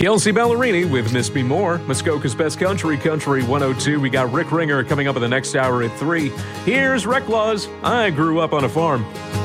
Kelsey Ballerini with Miss Me More. Muskoka's Best Country, Country 102. We got Rick Ringer coming up in the next hour at 3. Here's Rec Laws. I grew up on a farm.